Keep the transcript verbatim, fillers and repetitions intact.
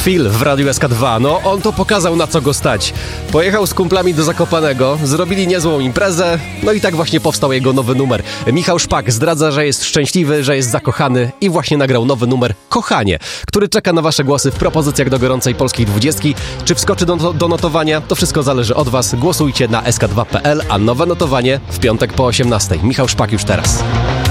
Phil w Radiu S K dwa. No, on to pokazał, na co go stać. Pojechał z kumplami do Zakopanego, zrobili niezłą imprezę, no i tak właśnie powstał jego nowy numer. Michał Szpak zdradza, że jest szczęśliwy, że jest zakochany i właśnie nagrał nowy numer Kochanie, który czeka na wasze głosy w propozycjach do gorącej polskiej dwudziestki. Czy wskoczy do, do notowania? To wszystko zależy od was. Głosujcie na S K dwa kropka P L, a nowe notowanie w piątek po osiemnastej. Michał Szpak już teraz.